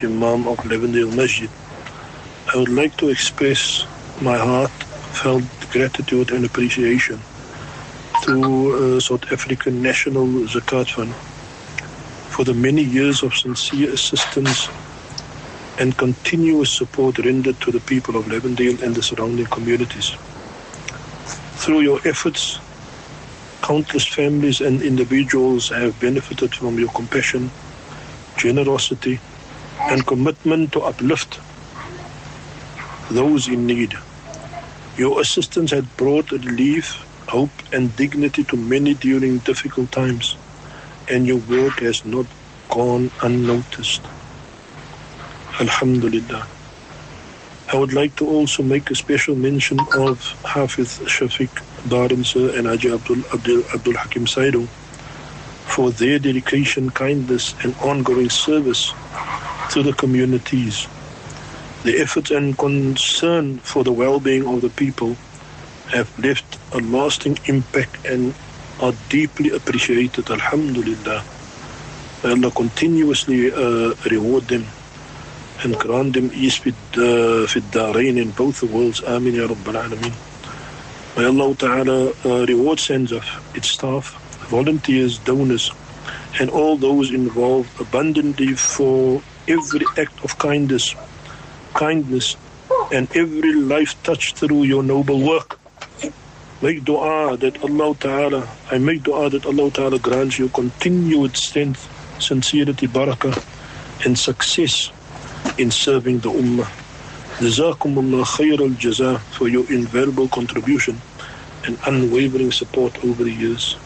Imam of Levendale Masjid, I would like to express my heartfelt gratitude and appreciation to South African National Zakat Fund for the many years of sincere assistance and continuous support rendered to the people of Levendale and the surrounding communities. Through your efforts, countless families and individuals have benefited from your compassion, generosity, and commitment to uplift those in need. Your assistance had brought relief, hope, and dignity to many during difficult times, and your work has not gone unnoticed. Alhamdulillah. I would like to also make a special mention of Hafiz Shafiq Darimsa and Haji Abdul Hakim Saidu for their dedication, kindness, and ongoing service to the communities. The efforts and concern for the well-being of the people have left a lasting impact and are deeply appreciated. Alhamdulillah. May Allah continuously reward them and grant them ease fi ad-darain in both the worlds. Ameen ya Rabbal Alameen. May Allah Ta'ala reward SANZAF, its staff, volunteers, donors, and all those involved abundantly for every act of kindness, and every life touched through your noble work. Make dua that Allah Ta'ala grants you continued strength, sincerity, barakah, and success in serving the Ummah. Jazakumullah khair al-jaza for your invaluable contribution and unwavering support over the years.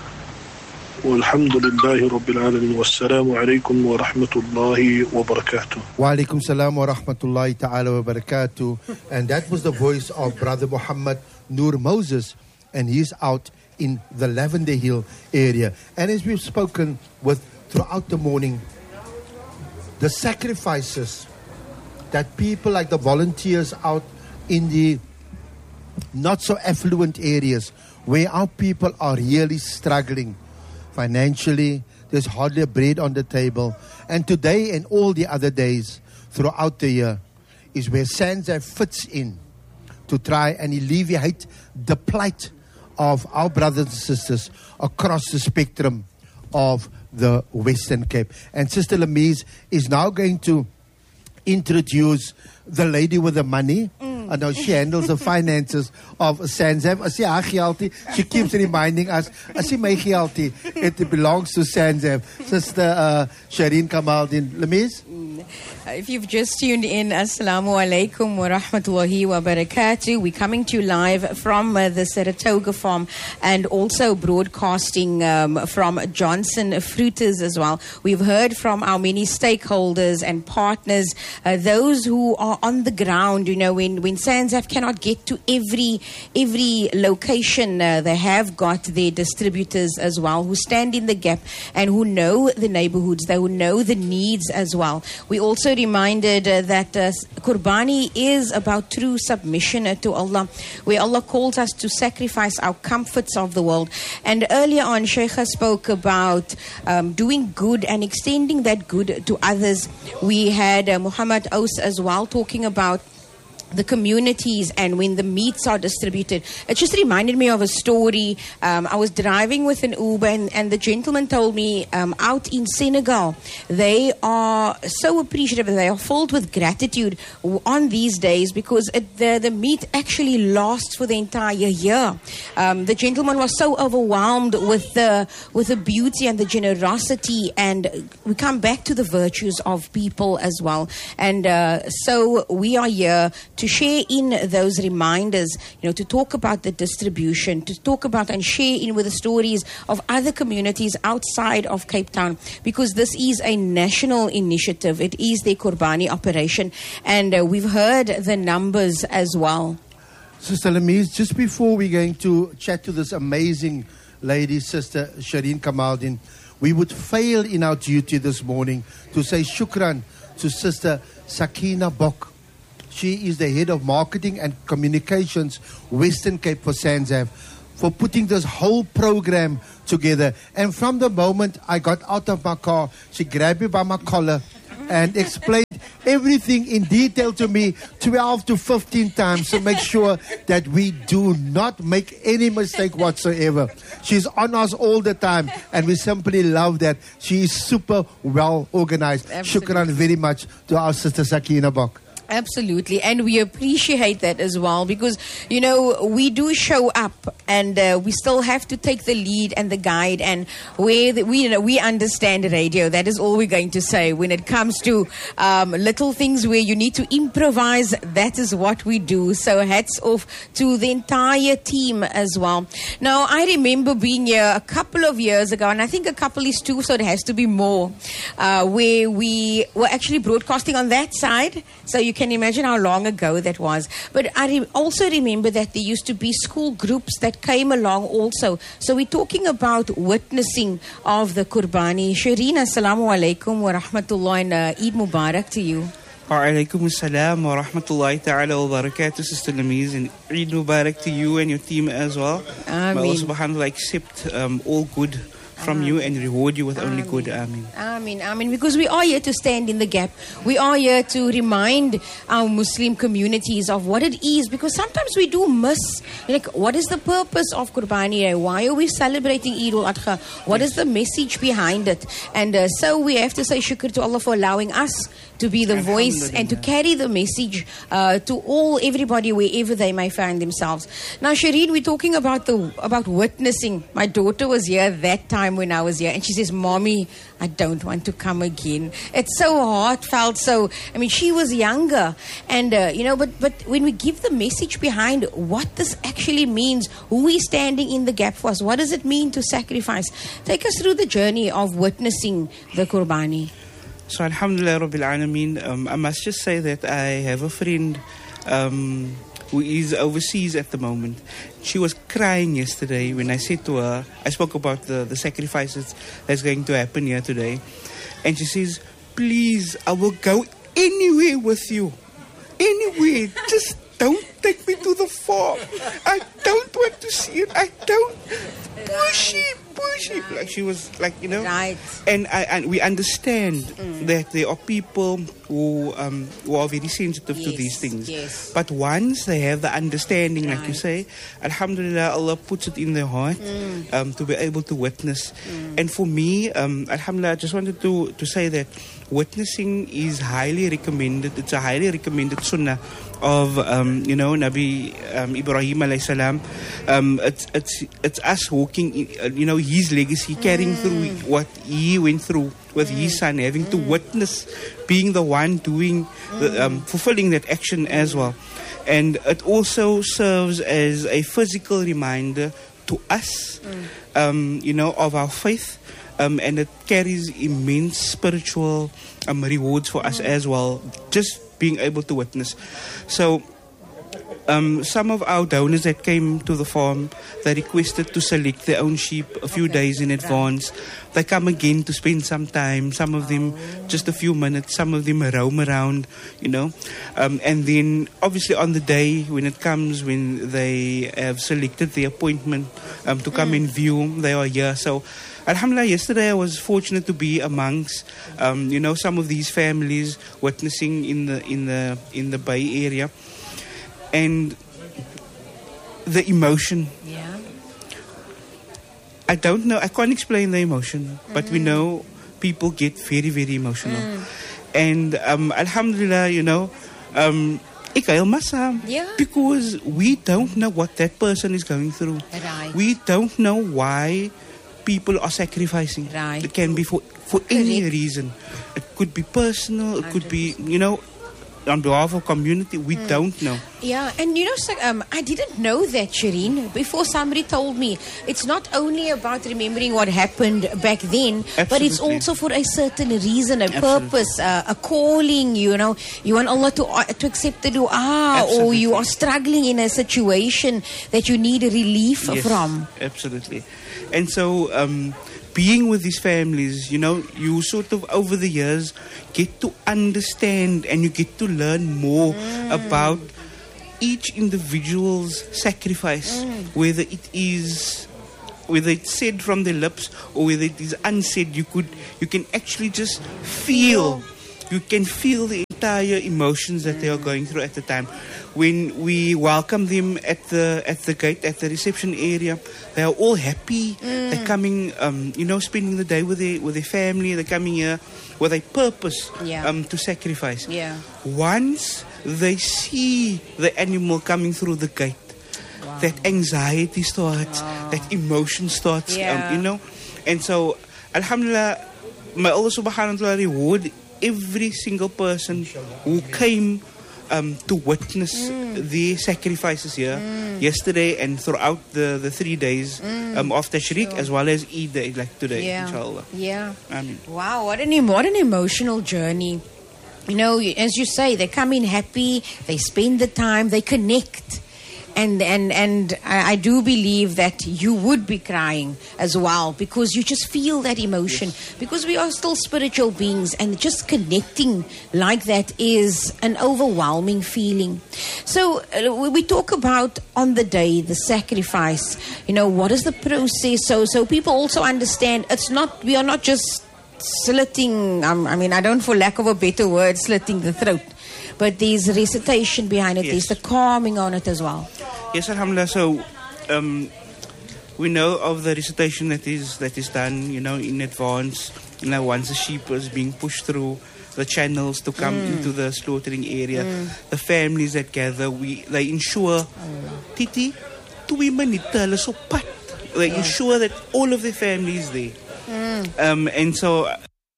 Walhamdulillahi Rabbil Alameen. Wassalamu alaikum wa rahmatullahi wa barakatuh. Wa alaikum salam wa rahmatullahi ta'ala wa barakatuh. And that was the voice of Brother Muhammad Nur Moses, and he's out in the Lavender Hill area. And as we've spoken with throughout the morning, the sacrifices that people like the volunteers out in the not so affluent areas where our people are really struggling financially, there's hardly a bread on the table. And today and all the other days throughout the year is where SANZAF fits in to try and alleviate the plight of our brothers and sisters across the spectrum of the Western Cape. And Sister Lamise is now going to introduce the lady with the money. I know she handles the finances of SANZAF. She keeps reminding us, it belongs to SANZAF. Sister Shireen Kamaldeen. Lamise? If you've just tuned in, Assalamu alaikum wa rahmatullahi wa barakatuh. We're coming to you live from the Saratoga farm and also broadcasting from Johnson Fruiters as well. We've heard from our many stakeholders and partners, those who are on the ground. You know, when SANZAF cannot get to every location, they have got their distributors as well who stand in the gap and who know the neighborhoods, they who know the needs as well. We also reminded that Qurbani is about true submission to Allah, where Allah calls us to sacrifice our comforts of the world. And earlier on, Sheikha spoke about doing good and extending that good to others. We had Muhammad Aus as well talking about the communities and when the meats are distributed. It just reminded me of a story. I was driving with an Uber and the gentleman told me out in Senegal, they are so appreciative, they are filled with gratitude on these days because the meat actually lasts for the entire year. The gentleman was so overwhelmed with the beauty and the generosity, and we come back to the virtues of people as well. And so we are here to share in those reminders, you know, to talk about the distribution, to talk about and share in with the stories of other communities outside of Cape Town, because this is a national initiative. It is the Qurbani operation, and we've heard the numbers as well. Sister Lamise, just before we're going to chat to this amazing lady, Sister Shireen Kamaldeen, we would fail in our duty this morning to say shukran to Sister Sakina Bok. She is the head of marketing and communications, Western Cape for SANZAF, for putting this whole program together. And from the moment I got out of my car, she grabbed me by my collar and explained everything in detail to me 12 to 15 times to make sure that we do not make any mistake whatsoever. She's on us all the time, and we simply love that. She is super well organized. Absolutely. Shukran very much to our sister Sakina Bok. Absolutely, and we appreciate that as well, because we do show up, and we still have to take the lead and the guide, and we understand radio. That is all we're going to say when it comes to little things where you need to improvise. That is what we do. So hats off to the entire team as well. Now, I remember being here a couple of years ago, and I think a couple is two, so it has to be more, where we were actually broadcasting on that side. So you can imagine how long ago that was. But I also remember that there used to be school groups that came along also. So we're talking about witnessing of the Qurbani. Shireen, assalamu alaikum wa rahmatullah, and Eid Mubarak to you. Wa alaikum assalam wa rahmatullahi ta'ala wa barakatuh, Sister Namiz, and Eid Mubarak to you and your team as well. Ameen. May Allah subhanahu wa ta'ala accept all good from you and reward you with only good. Ameen. Ameen, ameen. Because we are here to stand in the gap. We are here to remind our Muslim communities of what it is. Because sometimes we do miss, what is the purpose of Qurbani Day? Why are we celebrating Eid al-Adha? What is the message behind it? And so we have to say shukr to Allah for allowing us to be the voice and to carry the message to everybody wherever they may find themselves. Now, Shireen, we're talking about witnessing. My daughter was here that time when I was here, and she says, "Mommy, I don't want to come again." It's so heartfelt. So, she was younger, and but when we give the message behind what this actually means, who is standing in the gap for us, what does it mean to sacrifice? Take us through the journey of witnessing the Qurbani. So, Alhamdulillah Rabbil Alameen, I must just say that I have a friend who is overseas at the moment. She was crying yesterday when I said to her, I spoke about the sacrifices that's going to happen here today. And she says, "Please, I will go anywhere with you. Anywhere. Just don't take me to the farm. I don't want to see it. I don't." Pushy. Like she was like, Right. And we understand that there are people who are very sensitive to these things. Yes. But once they have the understanding, like you say, Alhamdulillah, Allah puts it in their heart to be able to witness. And for me, Alhamdulillah, I just wanted to say that witnessing is highly recommended. It's a highly recommended sunnah of Nabi Ibrahim alayhi salam. It's us walking his legacy, carrying through what he went through with his son, having to witness being the one doing fulfilling that action as well. And it also serves as a physical reminder to us of our faith, and it carries immense spiritual rewards for us as well, just being able to witness. So some of our donors that came to the farm, they requested to select their own sheep a few days in advance. They come again to spend some time, some of them just a few minutes, some of them roam around, and then obviously on the day when it comes, when they have selected the appointment to come and view, they are here. So Alhamdulillah, yesterday I was fortunate to be amongst some of these families witnessing in the Bay Area. And the emotion. Yeah. I don't know. I can't explain the emotion, but we know people get very, very emotional. And Alhamdulillah, ik huil massa. Yeah. Because we don't know what that person is going through. Right. We don't know why people are sacrificing. Right. It can be for any reason. It could be personal. It could be, on behalf of community, we don't know. Yeah, and I didn't know that, Shireen, before somebody told me. It's not only about remembering what happened back then, but it's also for a certain reason, a purpose, a calling, you want Allah to accept the dua, or you are struggling in a situation that you need relief from. Absolutely. And so, being with these families, you sort of over the years get to understand and you get to learn more about each individual's sacrifice, whether it's said from their lips or whether it is unsaid. You can actually just feel you can feel the entire emotions that they are going through at the time. When we welcome them at the gate, at the reception area, they are all happy. They're coming, spending the day with their family. They're coming here with a purpose to sacrifice. Yeah. Once they see the animal coming through the gate, that anxiety starts, that emotion starts, And so, alhamdulillah, may Allah subhanahu wa ta'ala reward every single person who came to witness the sacrifices here yesterday and throughout the 3 days of Tashriq, as well as Eid Day, like today, inshallah. Yeah. Ameen. Wow, what an emotional journey. You know, as you say, they come in happy, they spend the time, they connect. And I do believe that you would be crying as well, because you just feel that emotion. Because we are still spiritual beings, and just connecting like that is an overwhelming feeling. So we talk about on the day, the sacrifice. You know, what is the process? So people also understand we are not just slitting, I don't, for lack of a better word, slitting the throat. But there's recitation behind it. Yes. There's the calming on it as well. Yes, alhamdulillah. So we know of the recitation that is done, in advance. Once the sheep is being pushed through the channels to come into the slaughtering area, the families that gather, they ensure, Titi, they ensure that all of their families there. And so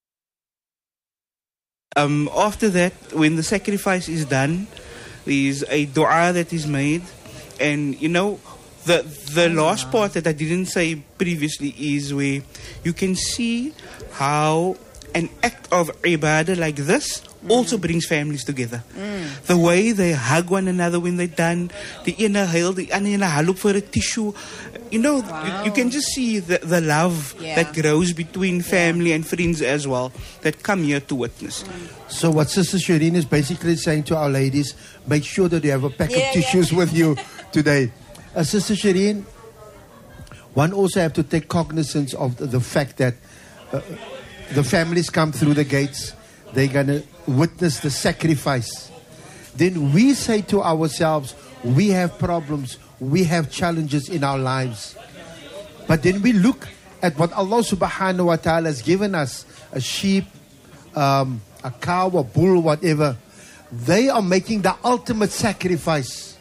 after that, when the sacrifice is done, there's a dua that is made. And the last part that I didn't say previously is where you can see how an act of ibadah like this also brings families together. The way they hug one another when they're done, the ene huil, the ander look for a tissue. You can just see the love that grows between family and friends as well, that come here to witness. So what Sister Shireen is basically saying to our ladies, make sure that you have a pack of tissues with you today. Sister Shireen, one also have to take cognizance of the fact that the families come through the gates, they're going to witness the sacrifice. Then we say to ourselves, we have problems, we have challenges in our lives. But then we look at what Allah subhanahu wa ta'ala has given us, a sheep, a cow, a bull, whatever. They are making the ultimate sacrifice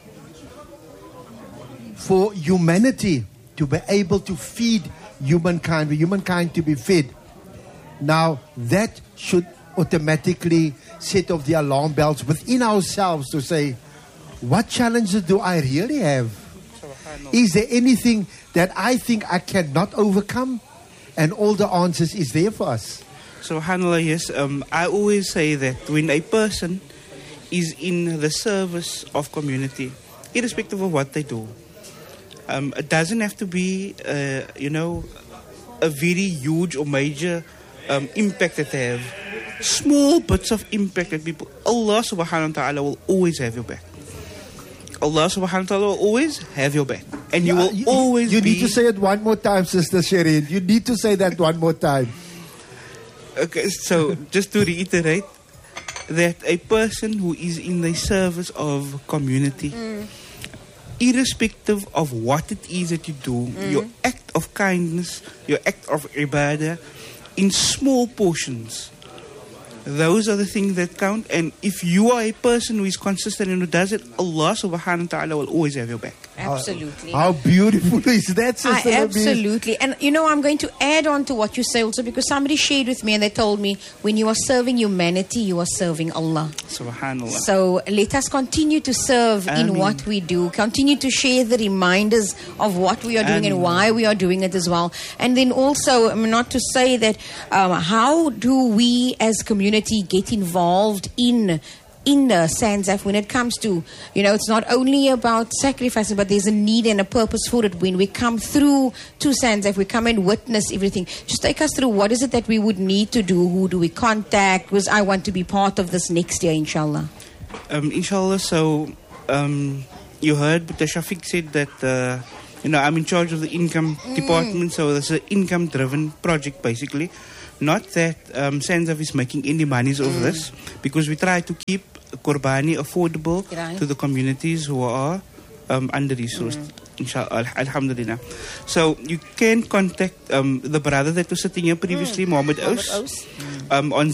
for humanity, to be able to feed humankind, for humankind to be fed. Now, that should automatically set off the alarm bells within ourselves to say, what challenges do I really have? Is there anything that I think I cannot overcome? And all the answers is there for us. SubhanAllah, yes. I always say that when a person is in the service of community, irrespective of what they do, it doesn't have to be, a very huge or major impact that they have. Small bits of impact that people, Allah subhanahu wa ta'ala will always have your back. Allah subhanahu wa ta'ala will always have your back. And you will always You need to say it one more time, Sister Shireen. You need to say that one more time. Okay, so just to reiterate, that a person who is in the service of community, irrespective of what it is that you do, your act of kindness, your act of ibadah, in small portions, those are the things that count. And if you are a person who is consistent and who does it, Allah subhanahu wa ta'ala will always have your back. Absolutely. How beautiful is that, Sister? Absolutely. And I'm going to add on to what you say also, because somebody shared with me and they told me, when you are serving humanity, you are serving Allah. Subhanallah. So let us continue to serve in what we do. Continue to share the reminders of what we are doing and why we are doing it as well. And then also, not to say that, how do we as community get involved in Sanzaf when it comes to, it's not only about sacrificing, but there's a need and a purpose for it. When we come through to Sanzaf, we come and witness everything. Just take us through, what is it that we would need to do? Who do we contact? Because I want to be part of this next year, inshallah. Inshallah. So you heard Dr. Shafiq said that I'm in charge of the income department, so it's an income driven project basically. Not that Sanzav is making any monies over this, because we try to keep Qurbani affordable to the communities who are under-resourced. Inshallah, alhamdulillah. So you can contact the brother that was sitting here previously, Mohammed Ous, on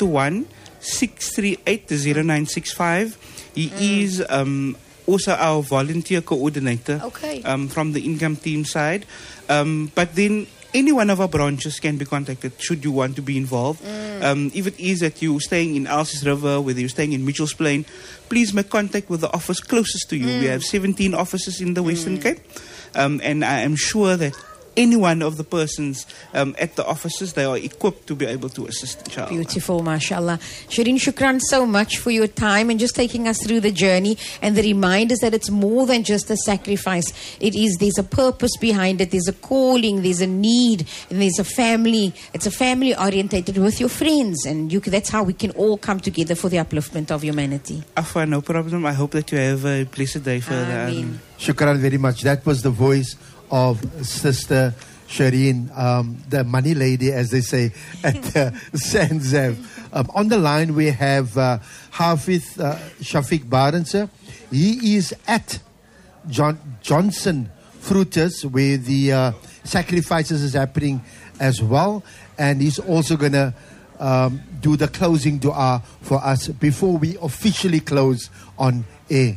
021-638-0965. He is also our volunteer coordinator from the income team side. But then any one of our branches can be contacted should you want to be involved. If it is that you're staying in Elsies River, whether you're staying in Mitchells Plain, please make contact with the office closest to you. We have 17 offices in the Western Cape. And I am sure that any one of the persons at the offices, they are equipped to be able to assist, inshallah. Beautiful, mashallah. Shireen, shukran so much for your time and just taking us through the journey and the reminders that it's more than just a sacrifice. There's a purpose behind it, there's a calling, there's a need, and there's a family. It's a family orientated with your friends, and that's how we can all come together for the upliftment of humanity. Afwan, no problem. I hope that you have a blessed day further. Ameen. Shukran very much. That was the voice of Sister Shireen, the money lady, as they say, at Sanzav. On the line, we have Hafiz Shafiq Barense. He is at Johnson Fruiters, where the sacrifices is happening as well. And he's also going to do the closing dua for us before we officially close on air.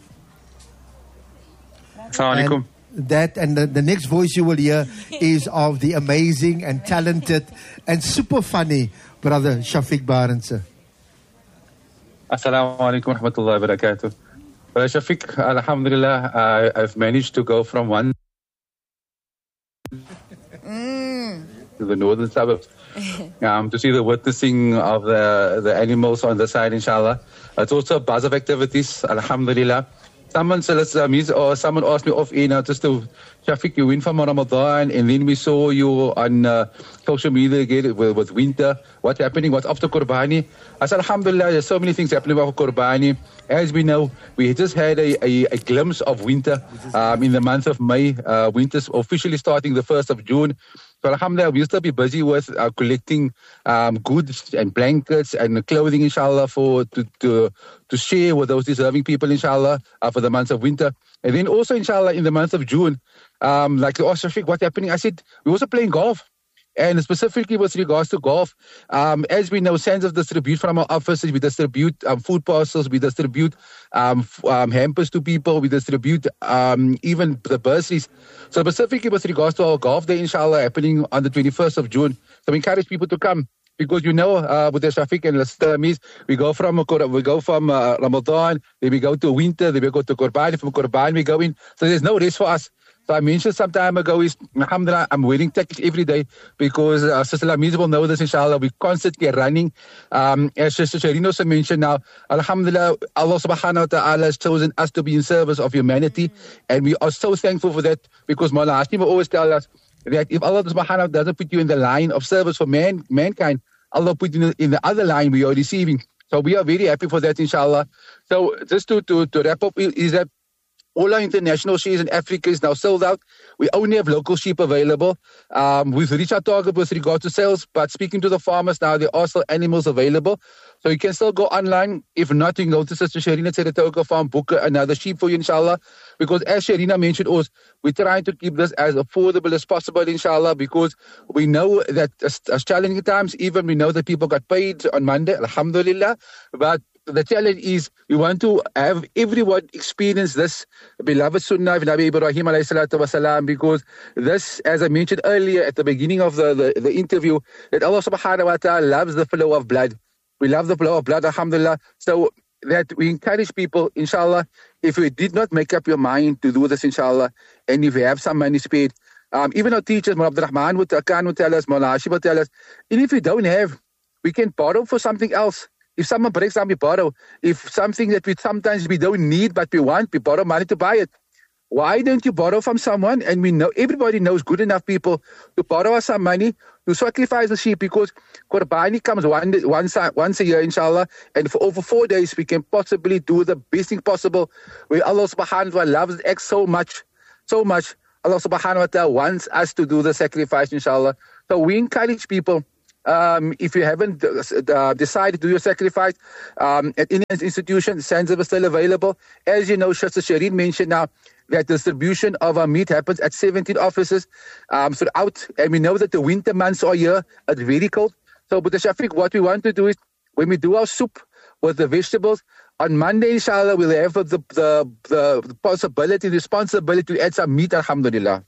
Assalamu alaikum. And the next voice you will hear is of the amazing and talented and super funny brother Shafiq Barense. Assalamu alaikum rahmatullahi wa barakatuh. Brother Shafiq, alhamdulillah, I've managed to go from one to the northern suburbs to see the witnessing of the animals on the side, inshallah. It's also a buzz of activities, alhamdulillah. Someone asked me off air just to, Shafiq, you went from Ramadan and then we saw you on social media again with winter. What's happening? What's after Qurbani? I said, alhamdulillah, there's so many things happening about Qurbani. As we know, we just had a glimpse of winter in the month of May. Winter's officially starting the 1st of June. So alhamdulillah, we'll still be busy with collecting goods and blankets and clothing, inshallah, to share with those deserving people, inshallah, for the months of winter. And then also, inshallah, in the month of June, like the Shafiq, what's happening? I said, we're also playing golf. And specifically with regards to golf, as we know, Sanzav distribute from our offices, we distribute food parcels, we distribute hampers to people, we distribute even the bursaries. So specifically with regards to our golf day, inshallah, happening on the 21st of June. So we encourage people to come. Because with the Shafiq and Lastamis, we go from Ramadan, then we go to winter, then we go to Qurbani, from Qurbani we go in. So there's no rest for us. So I mentioned some time ago is, alhamdulillah, I'm wearing tactics every day because Sister Lamiz will know this, inshallah. We're constantly running. As Sister Shireen also mentioned now, alhamdulillah, Allah subhanahu wa ta'ala has chosen us to be in service of humanity. And we are so thankful for that because Mawlana Hashim will always tell us that if Allah subhanahu wa ta'ala doesn't put you in the line of service for mankind, Allah put you in the other line we are receiving. So we are very happy for that, inshallah. So just to wrap up is that all our international shares in Africa is now sold out. We only have local sheep available. We've reached our target with regard to sales, but speaking to the farmers now, there are still animals available. So you can still go online. If not, you can go to Sister Shireen at Saratoga Farm, book another sheep for you, inshallah. Because as Shireen mentioned, we're trying to keep this as affordable as possible, inshallah, because we know that as challenging times, even we know that people got paid on Monday, alhamdulillah, but the challenge is we want to have everyone experience this beloved sunnah of Nabi Ibrahim alayhi salatu wasalam, because this, as I mentioned earlier at the beginning of the interview, that Allah subhanahu wa ta'ala loves the flow of blood. We love the flow of blood, alhamdulillah. So that we encourage people, inshallah, if you did not make up your mind to do this, inshallah, and if you have some money spared, even our teachers, Mawlana Abdul Rahman would tell us, Mawlana Hashim would tell us, and if you don't have, we can borrow for something else. If someone breaks down, we borrow. If something that sometimes we don't need but we want, we borrow money to buy it. Why don't you borrow from someone? And we know, everybody knows good enough people to borrow us some money to sacrifice the sheep, because Qurbani comes once a year, inshallah, and for over 4 days we can possibly do the best thing possible, where Allah subhanahu wa ta'ala loves the act so much. Allah subhanahu wa ta'ala wants us to do the sacrifice, inshallah. So we encourage people, if you haven't decided to do your sacrifice at any institution, Sanzef is still available. As you know, Sister Shireen mentioned now that distribution of our meat happens at 17 offices throughout. And we know that the winter months are here. It's very cold. So, Brother Shafiq, what we want to do is when we do our soup with the vegetables, on Monday, inshallah, we'll have the possibility, the responsibility to add some meat, alhamdulillah.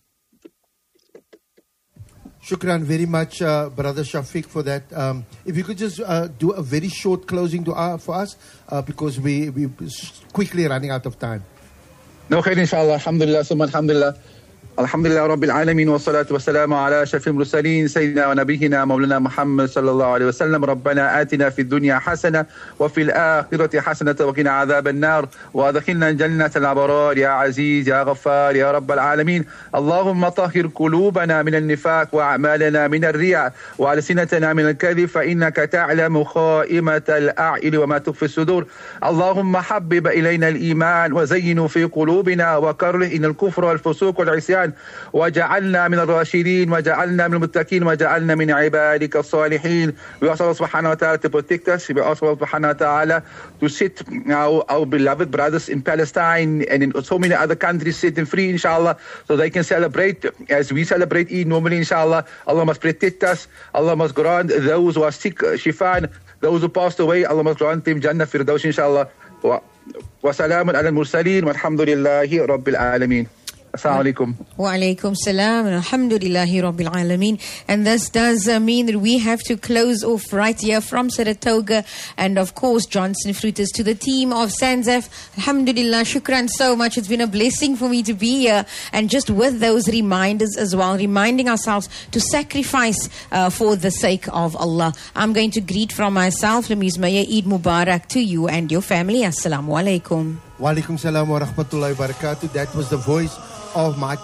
Shukran very much, Brother Shafiq, for that. If you could just do a very short closing dua for us, because we're quickly running out of time. No khair, inshallah. Alhamdulillah, summa alhamdulillah. Alhamdulillah Rabbil Alameen wa salatu wa salamu ala shafim mursaleen Sayyidina wa nabihina Mawlana Muhammad sallallahu alayhi wa sallam. Rabbana atina fi dunya hasana wa fil akhirati hasanata wa qina adhab an-nar wa adkhilna jannata al-abrar ya aziz ya ghaffar ya Rabbil Alameen. Allahumma tahhir qulubana min an-nifaq wa a'malana min ar-riya wa alsinatana min al-kadhib fa innaka ta'lamu kha'imata al-a'yun wa ma tukhfi as-sudur. Allahumma habbib ilayna al-iman wa zayyinhu fi qulubina wa karrih ila al-kufra wal-fusuq wal-'isyan وجعلنا من الراشدين وجعلنا من المتقين وجعلنا من عبادك الصالحين. We ask Allah subhanahu wa ta'ala to protect us. We ask Allah subhanahu wa ta'ala to set our beloved brothers in Palestine and in so many other countries, set them free inshallah, so they can celebrate as we celebrate Eid normally inshallah. Allah must protect us. Allah must grant those who are sick shifan, those who passed away, Allah must grant them Jannah Firdaus inshallah. Wa salamun ala al-mursaleen walhamdulillahi rabbil alameen. Assalamu alaikum. Wa alaikum salam and alhamdulillahi rabbil alameen. And this does mean that we have to close off right here from Saratoga and of course Johnson Fruiters to the team of Sanzef. Alhamdulillah, shukran so much. It's been a blessing for me to be here, and just with those reminders as well, reminding ourselves to sacrifice for the sake of Allah. I'm going to greet from myself, Lameez Meyer, Eid Mubarak to you and your family. Assalamu alaikum. Wa alaikum salam wa rahmatullahi wa barakatuh. That was the voice of my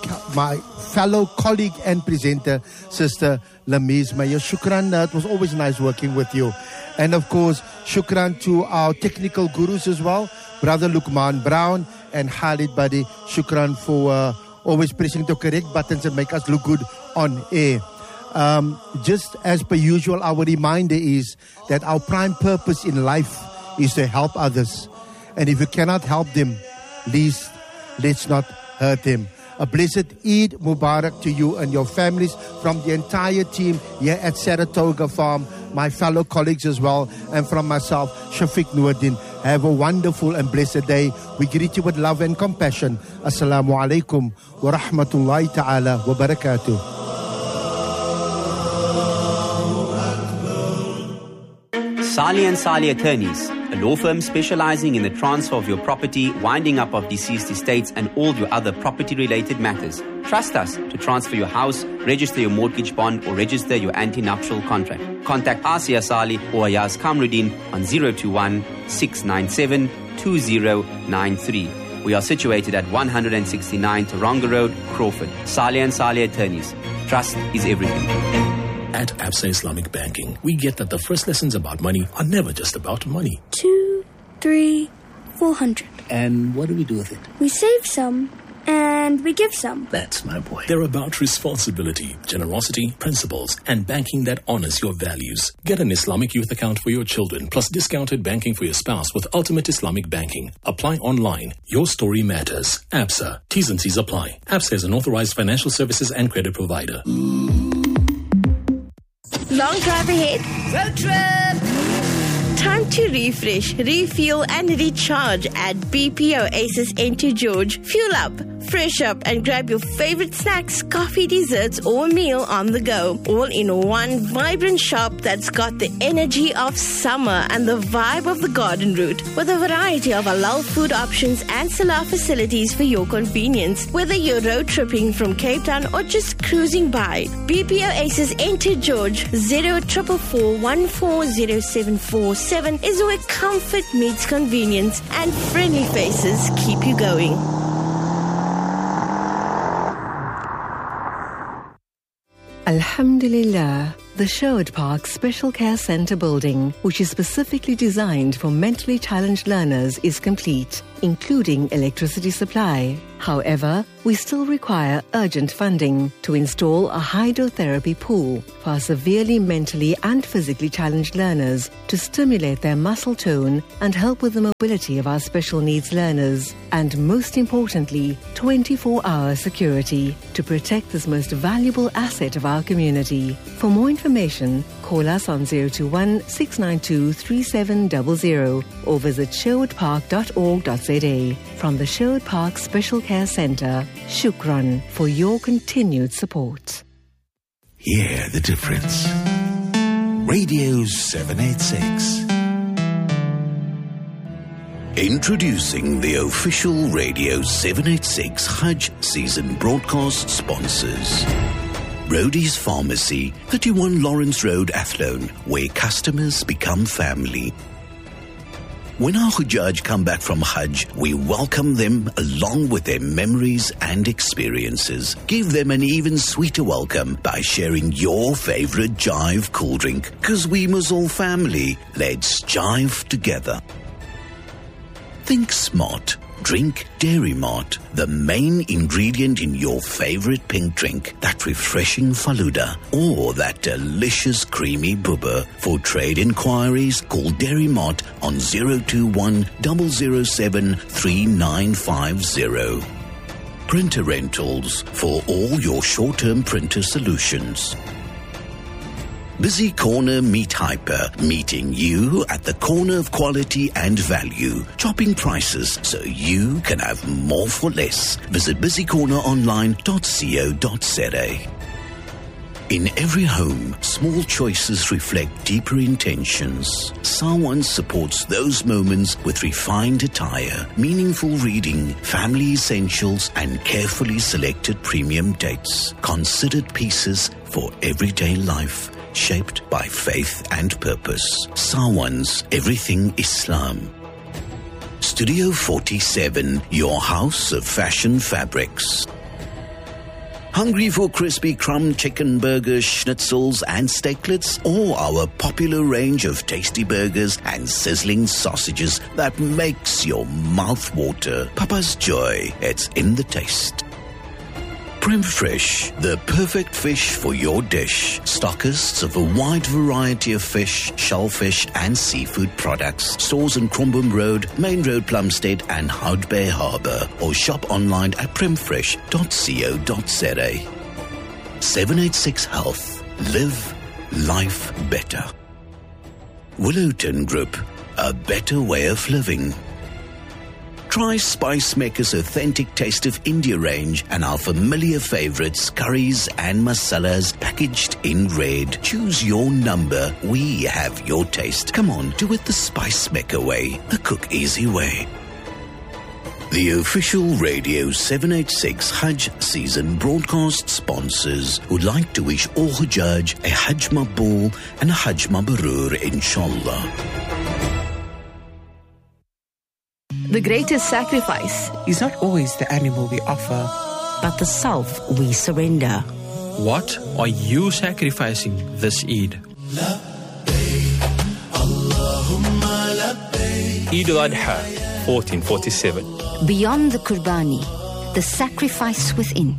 fellow colleague and presenter, Sister Lameez Meyer. Shukran, it was always nice working with you. And of course, shukran to our technical gurus as well, Brother Lukman Brown and Khalid Badi. Shukran for always pressing the correct buttons and make us look good on air. Just as per usual, our reminder is that our prime purpose in life is to help others. And if you cannot help them, least let's not hurt them. A blessed Eid Mubarak to you and your families from the entire team here at Saratoga Farm, my fellow colleagues as well, and from myself, Shafiq Nuruddin. Have a wonderful and blessed day. We greet you with love and compassion. Assalamu alaikum wa rahmatullahi ta'ala wa barakatuh. Sali and Sali Attorneys, a law firm specializing in the transfer of your property, winding up of deceased estates, and all your other property-related matters. Trust us to transfer your house, register your mortgage bond, or register your anti-nuptial contract. Contact Asiya Sali or Ayaz Kamruddin on 021-697-2093. We are situated at 169 Taronga Road, Crawford. Sali and Sali Attorneys. Trust is everything. At Absa Islamic Banking, we get that the first lessons about money are never just about money. 2, 3, 400. And what do we do with it? We save some and we give some. That's my boy. They're about responsibility, generosity, principles, and banking that honors your values. Get an Islamic youth account for your children, plus discounted banking for your spouse with Ultimate Islamic Banking. Apply online. Your story matters. Absa. T's and C's apply. Absa is an authorized financial services and credit provider. Long drive ahead? Road trip! Time to refresh, refuel and recharge at BP Oasis St. George. Fuel up, fresh up and grab your favorite snacks, coffee, desserts or meal on the go. All in one vibrant shop that's got the energy of summer and the vibe of the garden route, with a variety of halal food options and salah facilities for your convenience. Whether you're road tripping from Cape Town or just cruising by, BP Oasis St. George 0444140747 is where comfort meets convenience and friendly faces keep you going. Alhamdulillah, The Sherwood Park Special Care Centre building, which is specifically designed for mentally challenged learners, is complete, including electricity supply. However, we still require urgent funding to install a hydrotherapy pool for our severely mentally and physically challenged learners to stimulate their muscle tone and help with the mobility of our special needs learners. And most importantly, 24-hour security to protect this most valuable asset of our community. For more information, call us on 021 692 3700 or visit sherwoodpark.org.za. From the Sherwood Park Special Care Centre, Shukran for your continued support. Hear the difference. Radio 786. Introducing the official Radio 786 Hajj season broadcast sponsors. Rhodey's Pharmacy, 31 Lawrence Road, Athlone, where customers become family. When our Hujjaj come back from Hajj, we welcome them along with their memories and experiences. Give them an even sweeter welcome by sharing your favorite Jive cool drink. 'Cause we must all family. Let's jive together. Think smart. Drink Dairy Mart, the main ingredient in your favorite pink drink, that refreshing Faluda or that delicious creamy bubba. For trade inquiries, call Dairy Mart on 021 007 3950. Printer Rentals for all your short-term printer solutions. Busy Corner Meat Hyper, meeting you at the corner of quality and value. Chopping prices so you can have more for less. Visit busycorneronline.co.za. In every home, small choices reflect deeper intentions. Sawan supports those moments with refined attire, meaningful reading, family essentials, and carefully selected premium dates. Considered pieces for everyday life. Shaped by faith and purpose. Sawan's Everything Islam. Studio 47, your house of fashion fabrics. Hungry for crispy crumb chicken burgers, schnitzels and steaklets, or our popular range of tasty burgers and sizzling sausages that makes your mouth water? Papa's Joy, it's in the taste. Prem Fresh, the perfect fish for your dish. Stockists of a wide variety of fish, shellfish and seafood products. Stores on Crumbum Road, Main Road, Plumstead and Hout Bay Harbour. Or shop online at premfresh.co.za. 786 Health. Live life better. Willowton Group, a better way of living. Try Spice Maker's authentic taste of India range and our familiar favorites, curries and masalas packaged in red. Choose your number. We have your taste. Come on, do it the Spice Maker way, the cook easy way. The official Radio 786 Hajj season broadcast sponsors would like to wish all Hujjaj a Hajj Maqbool and a Hajj Mabrur, inshallah. The greatest sacrifice is not always the animal we offer, but the self we surrender. What are you sacrificing this Eid? Eid al-Adha, 1447. Beyond the Qurbani, the sacrifice within.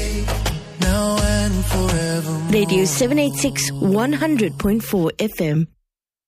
Radio 786 100.4 FM.